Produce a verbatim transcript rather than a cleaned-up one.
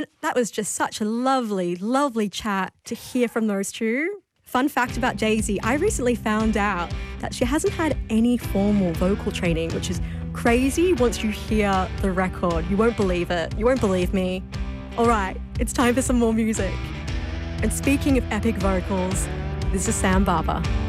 And that was just such a lovely, lovely chat to hear from those two. Fun fact about Jay-Z, I recently found out that she hasn't had any formal vocal training, which is crazy once you hear the record. You won't believe it. You won't believe me. All right, it's time for some more music. And speaking of epic vocals, this is Sam Barber.